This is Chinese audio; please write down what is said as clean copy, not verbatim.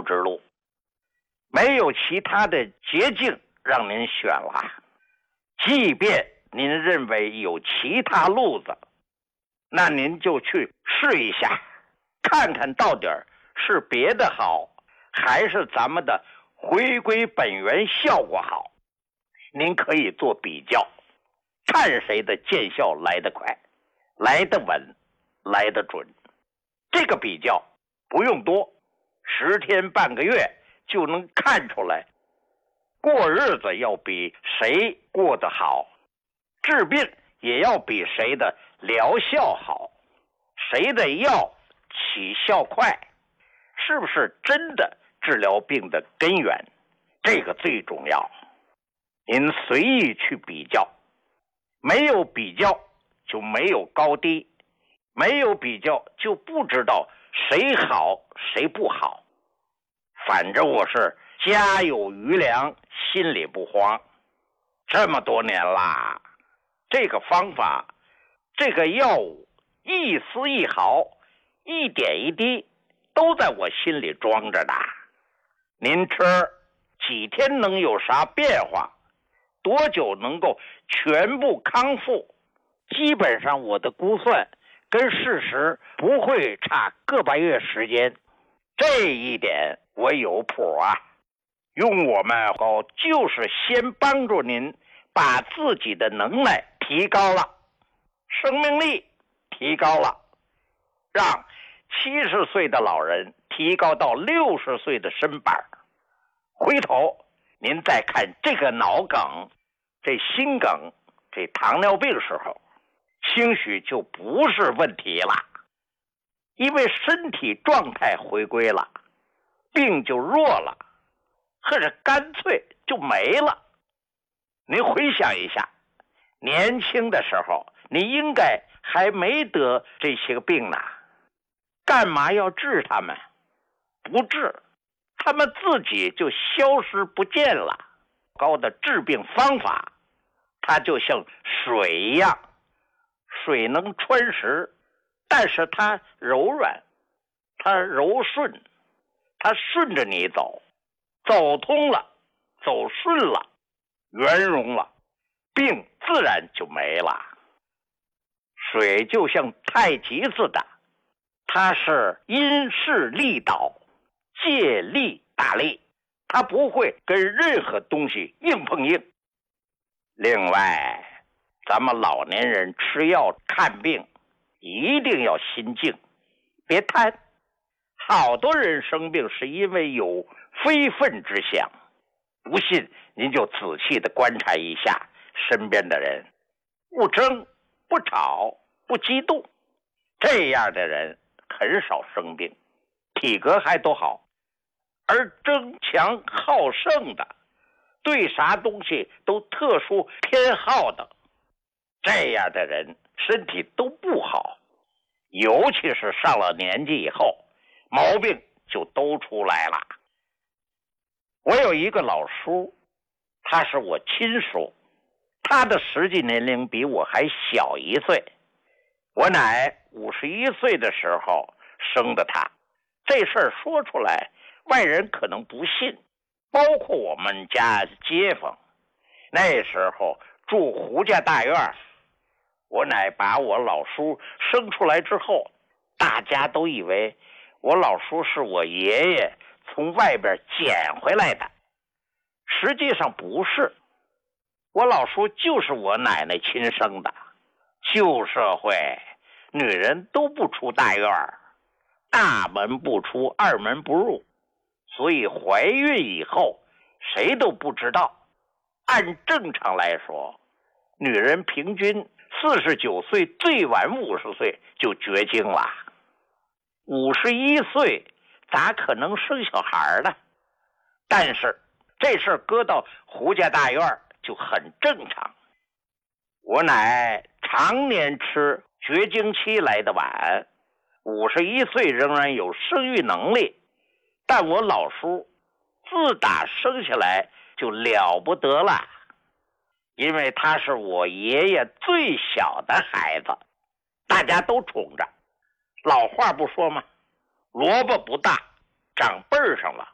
之路，没有其他的捷径让您选了。即便您认为有其他路子，那您就去试一下，看看到底是别的好，还是咱们的回归本源效果好。您可以做比较，看谁的见效来得快，来得稳，来得准。这个比较不用多，10天半个月就能看出来，过日子要比谁过得好，治病也要比谁的疗效好，谁的药起效快，是不是真的治疗病的根源，这个最重要。您随意去比较，没有比较就没有高低，没有比较就不知道谁好谁不好。反正我是家有余粮，心里不慌。这么多年啦，这个方法，这个药物，一丝一毫，一点一滴，都在我心里装着呢。您吃几天能有啥变化？多久能够全部康复？基本上我的估算跟事实不会差个把月时间，这一点我有谱啊。用我们好就是先帮助您把自己的能耐提高了，生命力提高了，让70岁的老人提高到60岁的身板。回头您再看这个脑梗，这心梗，这糖尿病时候，兴许就不是问题了，因为身体状态回归了，病就弱了，或者干脆就没了。您回想一下，年轻的时候你应该还没得这些个病呢，干嘛要治他们？不治，他们自己就消失不见了。高的治病方法，它就像水一样，水能穿石，但是它柔软，它柔顺，它顺着你走，走通了，走顺了，圆融了，病自然就没了。水就像太极似的，它是因势利导，借力打力，它不会跟任何东西硬碰硬。另外，咱们老年人吃药看病一定要心静，别贪。好多人生病是因为有非分之想，不信您就仔细的观察一下身边的人，不争不吵不激动，这样的人很少生病，体格还都好。而争强好胜的，对啥东西都特殊偏好的，这样的人身体都不好，尤其是上了年纪以后，毛病就都出来了。我有一个老叔，他是我亲叔，他的实际年龄比我还小1岁。我奶51岁的时候生的他，这事儿说出来外人可能不信，包括我们家街坊。那时候住胡家大院，我奶把我老叔生出来之后，大家都以为我老叔是我爷爷从外边捡回来的，实际上不是，我老叔就是我奶奶亲生的。旧社会女人都不出大院，大门不出，二门不入，所以怀孕以后谁都不知道。按正常来说，女人平均49岁，最晚50岁就绝经了。51岁咋可能生小孩呢？但是这事搁到胡家大院就很正常。我奶常年吃，绝经期来得晚，51岁仍然有生育能力，但我老叔自打生下来就了不得了，因为他是我爷爷最小的孩子，大家都宠着。老话不说吗？萝卜不大，长辈上了。